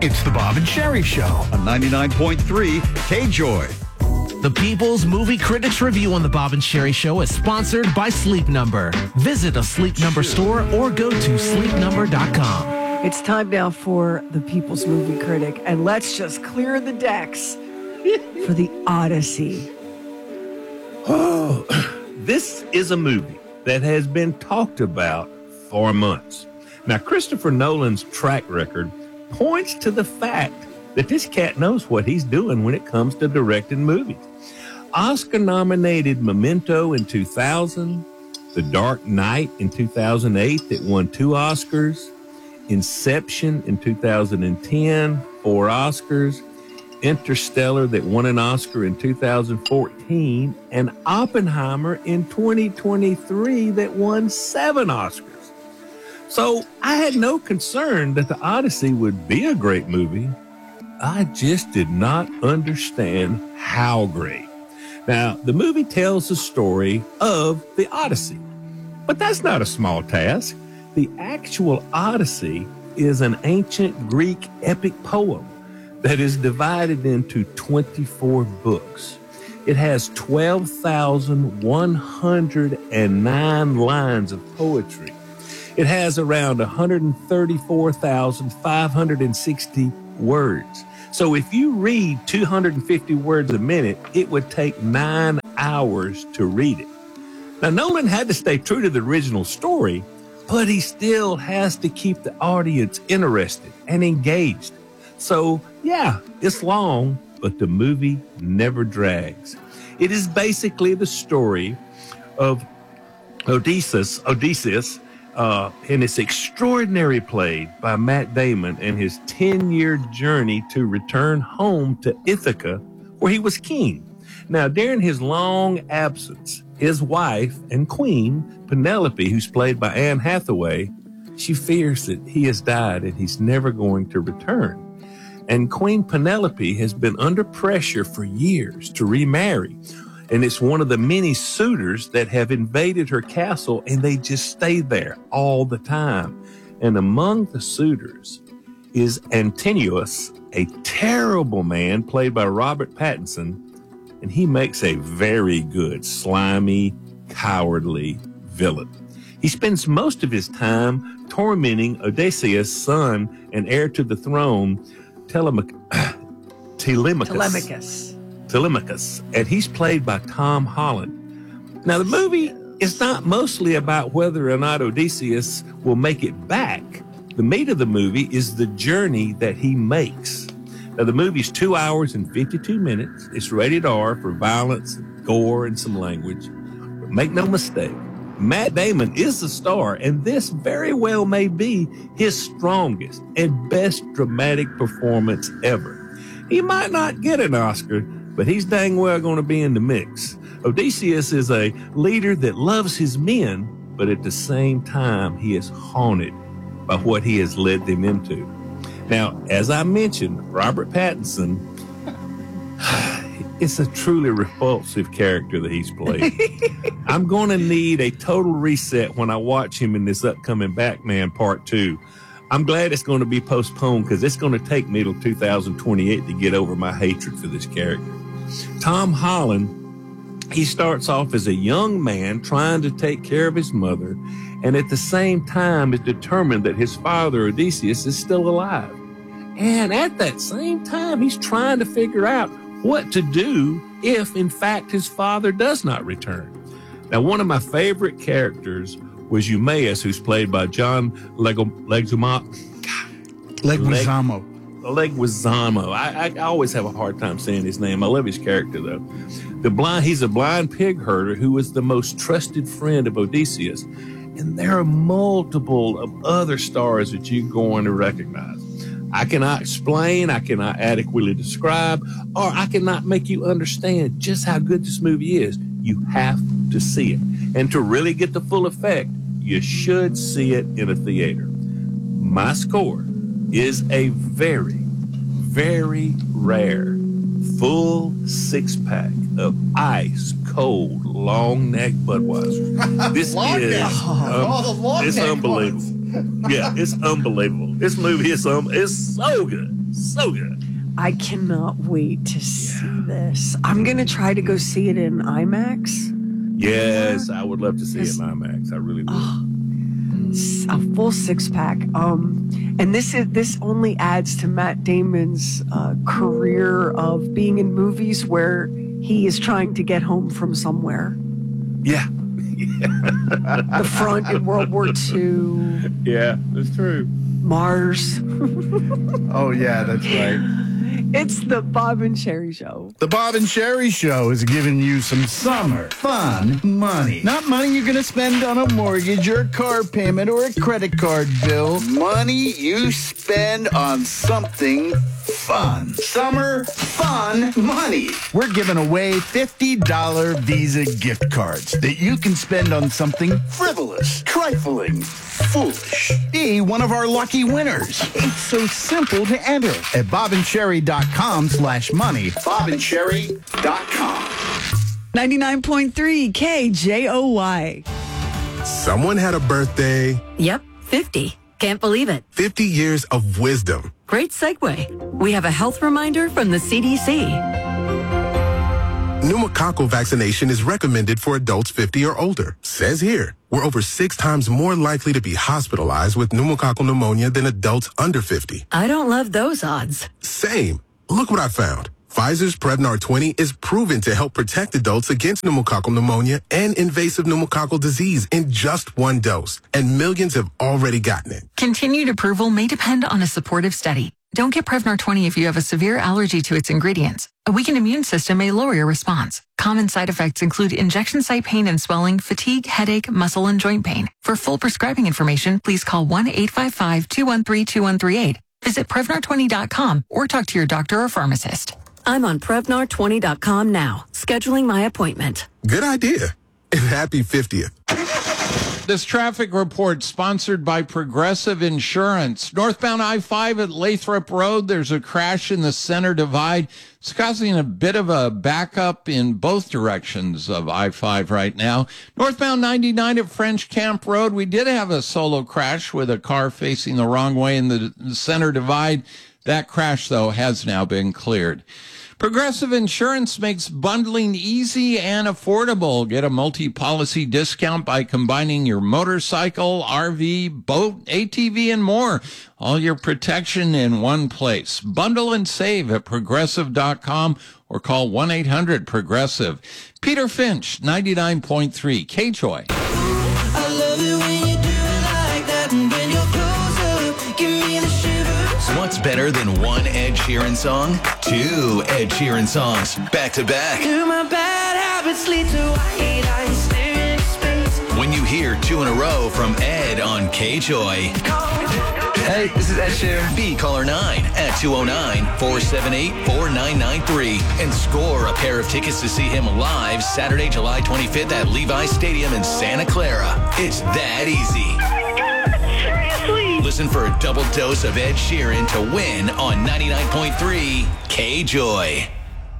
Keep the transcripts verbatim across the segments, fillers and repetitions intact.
It's the Bob and Sherry Show on ninety-nine point three K-Joy. The People's Movie Critics Review on the Bob and Sherry Show is sponsored by Sleep Number. Visit a Sleep Number store or go to sleep number dot com. It's time now for the People's Movie Critic, and let's just clear the decks for The Odyssey. Oh, this is a movie that has been talked about for months. Now, Christopher Nolan's track record points to the fact that this cat knows what he's doing when it comes to directing movies. Oscar-nominated Memento in two thousand, The Dark Knight in two thousand eight that won two Oscars, Inception in two thousand ten, four Oscars, Interstellar that won an Oscar in two thousand fourteen, and Oppenheimer in twenty twenty-three that won seven Oscars. So I had no concern that The Odyssey would be a great movie. I just did not understand how great. Now, the movie tells the story of the Odyssey, but that's not a small task. The actual Odyssey is an ancient Greek epic poem that is divided into twenty-four books. It has twelve thousand one hundred nine lines of poetry. It has around one hundred thirty-four thousand five hundred sixty words. So if you read two hundred fifty words a minute, it would take nine hours to read it. Now, Nolan had to stay true to the original story, but he still has to keep the audience interested and engaged. So, yeah, it's long, but the movie never drags. It is basically the story of Odysseus, Odysseus, Uh, and it's extraordinary played by Matt Damon and his ten-year journey to return home to Ithaca, where he was king. Now, during his long absence, his wife and queen, Penelope, who's played by Anne Hathaway, she fears that he has died and he's never going to return. And Queen Penelope has been under pressure for years to remarry. And it's one of the many suitors that have invaded her castle, and they just stay there all the time. And among the suitors is Antinous, a terrible man played by Robert Pattinson, and he makes a very good, slimy, cowardly villain. He spends most of his time tormenting Odysseus' son and heir to the throne, Telemac- Telemachus. Telemachus. Telemachus, and he's played by Tom Holland. Now, the movie is not mostly about whether or not Odysseus will make it back. The meat of the movie is the journey that he makes. Now, the movie's two hours and fifty-two minutes. It's rated R for violence, gore, and some language. But make no mistake, Matt Damon is the star, and this very well may be his strongest and best dramatic performance ever. He might not get an Oscar, but he's dang well going to be in the mix. Odysseus is a leader that loves his men, but at the same time, he is haunted by what he has led them into. Now, as I mentioned, Robert Pattinson, it's a truly repulsive character that he's played. I'm going to need a total reset when I watch him in this upcoming Batman Part two. I'm glad it's going to be postponed because it's going to take me till two thousand twenty-eight to get over my hatred for this character. Tom Holland, he starts off as a young man trying to take care of his mother, and at the same time is determined that his father, Odysseus, is still alive. And at that same time, he's trying to figure out what to do if, in fact, his father does not return. Now, one of my favorite characters was Eumaeus, who's played by John Lego- Leguizamo. Leguizamo. Leguizamo. I, I always have a hard time saying his name. I love his character, though. The blind, he's a blind pig herder who is the most trusted friend of Odysseus. And there are multiple of other stars that you're going to recognize. I cannot explain, I cannot adequately describe, or I cannot make you understand just how good this movie is. You have to see it. And to really get the full effect, you should see it in a theater. My score is a very, very rare, full six-pack of ice-cold, long-neck Budweiser. This Long is neck. um, Oh, the long it's neck unbelievable. ones. Yeah, it's unbelievable. This movie is um, it's so good, so good. I cannot wait to see this. I'm going to try to go see it in IMAX. Yes, I would love to see it in IMAX. I really would. Oh, a full six pack. Um, and this is this only adds to Matt Damon's uh, career of being in movies where he is trying to get home from somewhere. Yeah. The front in World War Two. Yeah, that's true. Mars. Oh, yeah, that's right. It's the Bob and Sherry Show. The Bob and Sherry Show is giving you some summer fun money. Not money you're going to spend on a mortgage or a car payment or a credit card bill. Money you spend on something fun. Summer fun money. We're giving away fifty dollars Visa gift cards that you can spend on something frivolous, trifling, foolish. Be one of our lucky winners. It's so simple to enter at bobandsherry.com slash money. bobandsherry dot com. ninety-nine point three K J O Y. Someone had a birthday. Yep, fifty. Can't believe it. fifty years of wisdom. Great segue. We have a health reminder from the C D C. Pneumococcal vaccination is recommended for adults fifty or older. Says here, we're over six times more likely to be hospitalized with pneumococcal pneumonia than adults under fifty. I don't love those odds. Same. Look what I found. Pfizer's Prevnar twenty is proven to help protect adults against pneumococcal pneumonia and invasive pneumococcal disease in just one dose, and millions have already gotten it. Continued approval may depend on a supportive study. Don't get Prevnar twenty if you have a severe allergy to its ingredients. A weakened immune system may lower your response. Common side effects include injection site pain and swelling, fatigue, headache, muscle, and joint pain. For full prescribing information, please call one eight five five, two one three, two one three eight. Visit Prevnar twenty dot com or talk to your doctor or pharmacist. I'm on Prevnar twenty dot com now, scheduling my appointment. Good idea. And happy fiftieth. This traffic report sponsored by Progressive Insurance. Northbound I five at Lathrop Road, there's a crash in the center divide. It's causing a bit of a backup in both directions of I five right now. Northbound ninety-nine at French Camp Road, we did have a solo crash with a car facing the wrong way in the center divide. That crash, though, has now been cleared. Progressive Insurance makes bundling easy and affordable. Get a multi-policy discount by combining your motorcycle, R V, boat, A T V, and more. All your protection in one place. Bundle and save at progressive dot com or call one eight hundred progressive. Peter Finch, ninety-nine point three K J O Y. I love it when you do it like that, and when you're close up, give me the shivers. What's better than one Ed Sheeran song? Two Ed Sheeran songs, back to back. Do my bad habits lead to white eyes staring into space? When you hear two in a row from Ed on K J O Y. Hey, this is Ed Sheeran. Be caller nine at two oh nine, four seven eight, four nine nine three and score a pair of tickets to see him live Saturday, July twenty-fifth at Levi Stadium in Santa Clara. It's that easy. Listen for a double dose of Ed Sheeran to win on ninety-nine point three K J O Y.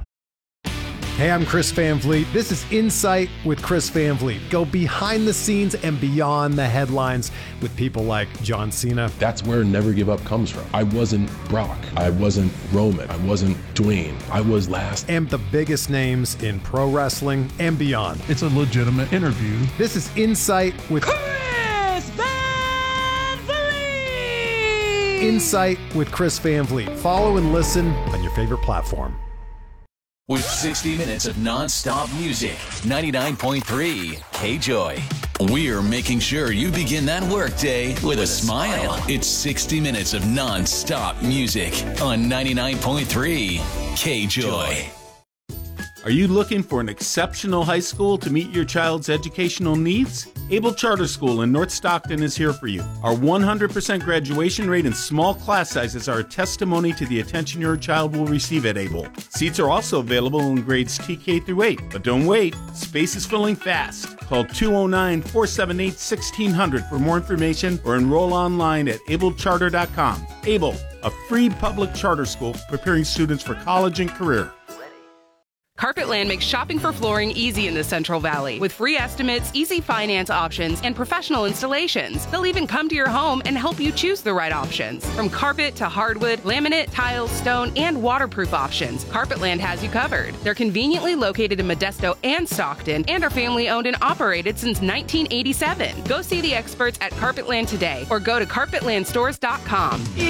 Hey, I'm Chris Van Vliet. This is Insight with Chris Van Vliet. Go behind the scenes and beyond the headlines with people like John Cena. That's where Never Give Up comes from. I wasn't Brock. I wasn't Roman. I wasn't Dwayne. I was last. And the biggest names in pro wrestling and beyond. It's a legitimate interview. This is Insight with Chris Van Vliet. Insight with Chris Van Vliet. Follow and listen on your favorite platform. With sixty minutes of non-stop music, ninety-nine point three K J O Y. We're making sure you begin that workday with a smile. It's sixty minutes of non-stop music on ninety-nine point three K J O Y. Are you looking for an exceptional high school to meet your child's educational needs? Able Charter School in North Stockton is here for you. Our one hundred percent graduation rate and small class sizes are a testimony to the attention your child will receive at Able. Seats are also available in grades T K through eight. But don't wait, space is filling fast. Call two oh nine, four seven eight, one six hundred for more information or enroll online at able charter dot com. Able, a free public charter school preparing students for college and career. Carpetland makes shopping for flooring easy in the Central Valley with free estimates, easy finance options, and professional installations. They'll even come to your home and help you choose the right options. From carpet to hardwood, laminate, tiles, stone, and waterproof options, Carpetland has you covered. They're conveniently located in Modesto and Stockton and are family owned and operated since nineteen eighty-seven. Go see the experts at Carpetland today or go to carpetland stores dot com.